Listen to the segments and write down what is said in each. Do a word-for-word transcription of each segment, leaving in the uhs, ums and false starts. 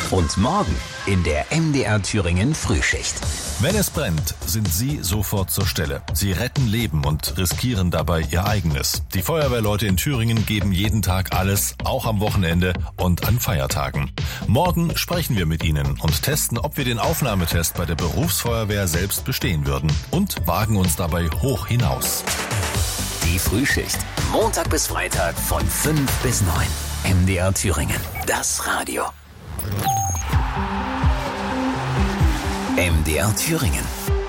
Und morgen in der M D R Thüringen Frühschicht. Wenn es brennt, sind Sie sofort zur Stelle. Sie retten Leben und riskieren dabei Ihr eigenes. Die Feuerwehrleute in Thüringen geben jeden Tag alles, auch am Wochenende und an Feiertagen. Morgen sprechen wir mit Ihnen und testen, ob wir den Aufnahmetest bei der Berufsfeuerwehr selbst bestehen würden und wagen uns dabei hoch hinaus. Die Frühschicht. Montag bis Freitag von fünf bis neun. M D R Thüringen. Das Radio. M D R Thüringen.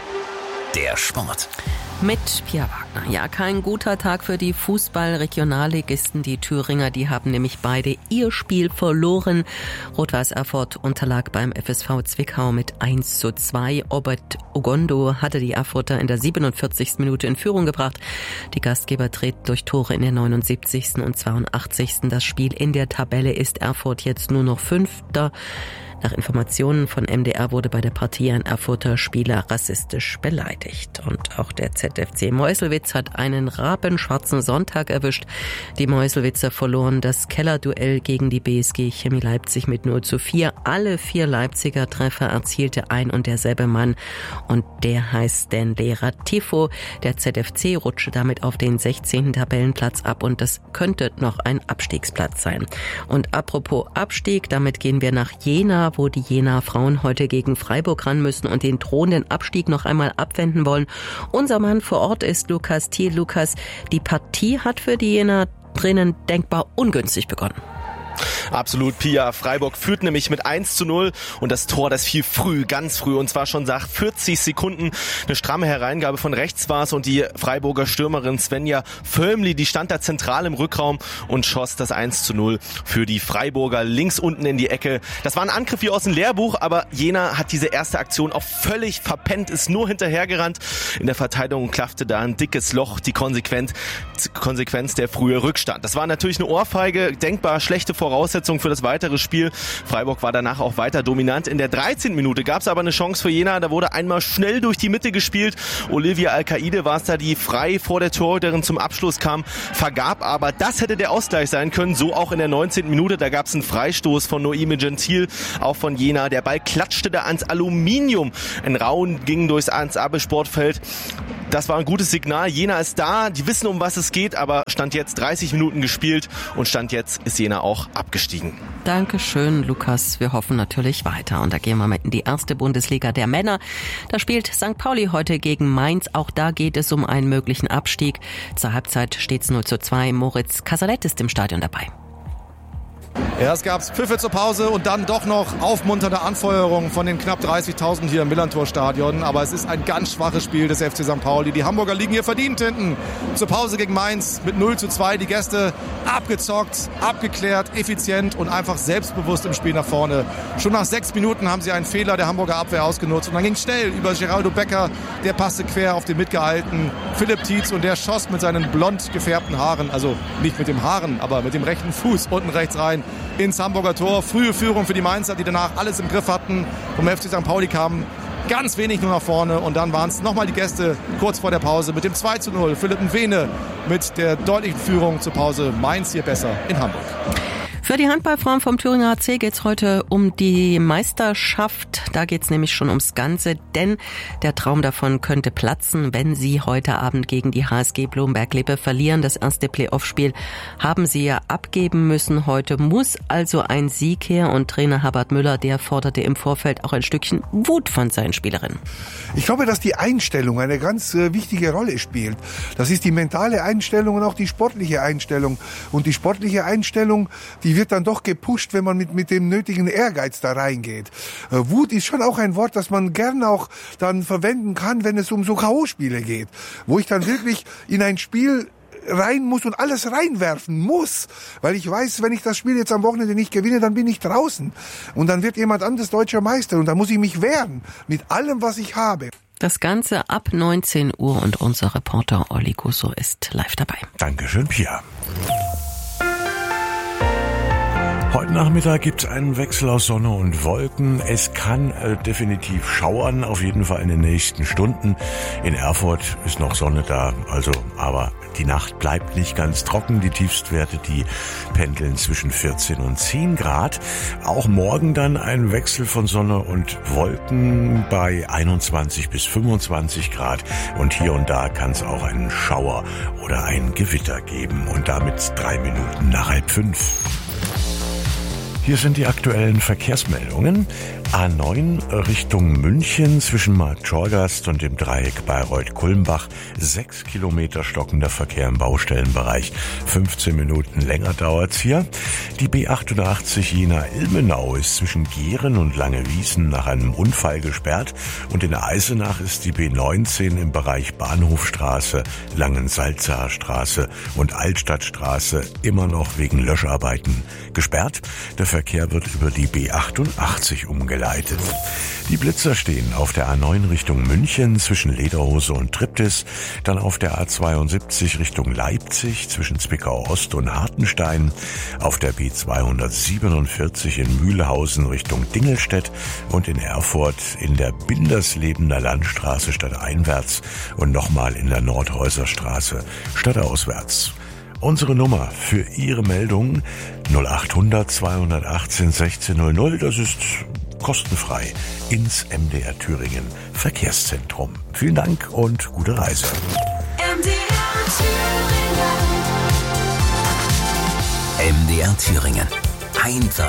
Der Sport. Mit Pia Wagner. Ja, kein guter Tag für die Fußball-Regionalligisten. Die Thüringer, die haben nämlich beide ihr Spiel verloren. Rot-Weiß Erfurt unterlag beim F S V Zwickau mit eins zu zwei. Obert Ogondo hatte die Erfurter in der siebenundvierzigsten Minute in Führung gebracht. Die Gastgeber treten durch Tore in der neunundsiebzigsten und zweiundachtzigsten Das Spiel. In der Tabelle ist Erfurt jetzt nur noch Fünfter. Nach Informationen von M D R wurde bei der Partie ein Erfurter Spieler rassistisch beleidigt. Und auch der Z F C Meuselwitz hat einen rabenschwarzen Sonntag erwischt. Die Meuselwitzer verloren das Kellerduell gegen die B S G Chemie Leipzig mit null zu vier. Alle vier Leipziger Treffer erzielte ein und derselbe Mann. Und der heißt Stanley Ratifo. Der Z F C rutschte damit auf den sechzehnten Tabellenplatz ab und das könnte noch ein Abstiegsplatz sein. Und apropos Abstieg, damit gehen wir nach Jena, wo die Jenaer Frauen heute gegen Freiburg ran müssen und den drohenden Abstieg noch einmal abwenden wollen. Unser Mann vor Ort ist Lukas Thiel. Lukas, die Partie hat für die Jenaer drinnen denkbar ungünstig begonnen. Absolut, Pia. Freiburg führt nämlich mit eins zu null und das Tor, das fiel früh, ganz früh, und zwar schon nach vierzig Sekunden. Eine stramme Hereingabe von rechts war es und die Freiburger Stürmerin Svenja Völmli, die stand da zentral im Rückraum und schoss das eins zu null für die Freiburger links unten in die Ecke. Das war ein Angriff wie aus dem Lehrbuch, aber Jena hat diese erste Aktion auch völlig verpennt, ist nur hinterhergerannt. In der Verteidigung klaffte da ein dickes Loch, die Konsequenz, Konsequenz der frühe Rückstand. Das war natürlich eine Ohrfeige, denkbar schlechte Voraussetzung für das weitere Spiel. Freiburg war danach auch weiter dominant. In der dreizehnten Minute gab es aber eine Chance für Jena. Da wurde einmal schnell durch die Mitte gespielt. Olivia Al-Qaide war es da, die frei vor der Torhüterin zum Abschluss kam, vergab aber. Das hätte der Ausgleich sein können. So auch in der neunzehnten Minute. Da gab es einen Freistoß von Noemi Gentil, auch von Jena. Der Ball klatschte da ans Aluminium. Ein Raun ging durchs Ans-Abe-Sportfeld. Das war ein gutes Signal. Jena ist da. Die wissen, um was es geht, aber Stand jetzt dreißig Minuten gespielt und Stand jetzt ist Jena auch abgestiegen. Dankeschön, Lukas. Wir hoffen natürlich weiter. Und da gehen wir mit in die erste Bundesliga der Männer. Da spielt Sankt Pauli heute gegen Mainz. Auch da geht es um einen möglichen Abstieg. Zur Halbzeit steht es null zu zwei. Moritz Casalet ist im Stadion dabei. Ja, es gab Pfiffe zur Pause und dann doch noch aufmunternde Anfeuerung von den knapp dreißigtausend hier im Millantor-Stadion. Aber es ist ein ganz schwaches Spiel des F C Sankt Pauli. Die Hamburger liegen hier verdient hinten. Zur Pause gegen Mainz mit null zu zwei. Die Gäste abgezockt, abgeklärt, effizient und einfach selbstbewusst im Spiel nach vorne. Schon nach sechs Minuten haben sie einen Fehler der Hamburger Abwehr ausgenutzt. Und dann ging es schnell über Geraldo Becker. Der passte quer auf den mitgehalten Philipp Tietz und der schoss mit seinen blond gefärbten Haaren, also nicht mit dem Haaren, aber mit dem rechten Fuß unten rechts rein ins Hamburger Tor. Frühe Führung für die Mainzer, die danach alles im Griff hatten. Vom F C Sankt Pauli kamen ganz wenig nur nach vorne und dann waren es nochmal die Gäste kurz vor der Pause mit dem zwei zu null. Philipp Mwene mit der deutlichen Führung zur Pause. Mainz hier besser in Hamburg. Für die Handballfrauen vom Thüringer H C geht's heute um die Meisterschaft. Da geht's nämlich schon ums Ganze, denn der Traum davon könnte platzen, wenn sie heute Abend gegen die H S G Blomberg-Lippe verlieren. Das erste Playoff-Spiel haben sie ja abgeben müssen. Heute muss also ein Sieg her und Trainer Herbert Müller, der forderte im Vorfeld auch ein Stückchen Wut von seinen Spielerinnen. Ich glaube, dass die Einstellung eine ganz äh, wichtige Rolle spielt. Das ist die mentale Einstellung und auch die sportliche Einstellung. Und die sportliche Einstellung, die wird dann doch gepusht, wenn man mit, mit dem nötigen Ehrgeiz da reingeht. Äh, Wut ist schon auch ein Wort, das man gern auch dann verwenden kann, wenn es um so K O-Spiele geht. Wo ich dann wirklich in ein Spiel rein muss und alles reinwerfen muss, weil ich weiß, wenn ich das Spiel jetzt am Wochenende nicht gewinne, dann bin ich draußen und dann wird jemand anderes deutscher Meister und dann muss ich mich wehren mit allem, was ich habe. Das Ganze ab neunzehn Uhr und unser Reporter Olli Gusso ist live dabei. Dankeschön, Pia. Heute Nachmittag gibt es einen Wechsel aus Sonne und Wolken. Es kann äh, definitiv schauern, auf jeden Fall in den nächsten Stunden. In Erfurt ist noch Sonne da, also aber die Nacht bleibt nicht ganz trocken. Die Tiefstwerte, die pendeln zwischen vierzehn und zehn Grad. Auch morgen dann ein Wechsel von Sonne und Wolken bei einundzwanzig bis fünfundzwanzig Grad. Und hier und da kann es auch einen Schauer oder ein Gewitter geben. Und damit drei Minuten nach halb fünf. Hier sind die aktuellen Verkehrsmeldungen. A neun Richtung München zwischen Marktschorgast und dem Dreieck Bayreuth-Kulmbach. Sechs Kilometer stockender Verkehr im Baustellenbereich. fünfzehn Minuten länger dauert's hier. Die B achtundachtzig Jena-Ilmenau ist zwischen Gehren und Langewiesen nach einem Unfall gesperrt. Und in Eisenach ist die B neunzehn im Bereich Bahnhofstraße, Langensalzaer Straße und Altstadtstraße immer noch wegen Löscharbeiten gesperrt. Der Verkehr wird über die B achtundachtzig umgeleitet. Die Blitzer stehen auf der A neun Richtung München zwischen Lederhose und Triptis, dann auf der A zweiundsiebzig Richtung Leipzig zwischen Zwickau Ost und Hartenstein, auf der B zweihundertsiebenundvierzig in Mühlhausen Richtung Dingelstedt und in Erfurt in der Binderslebener Landstraße stadteinwärts und nochmal in der Nordhäuser Straße stadtauswärts. Unsere Nummer für Ihre Meldung null acht hundert zweihundertachtzehn sechzehn null null, das ist kostenfrei ins M D R Thüringen Verkehrszentrum. Vielen Dank und gute Reise. M D R Thüringen. M D R Thüringen. Einfach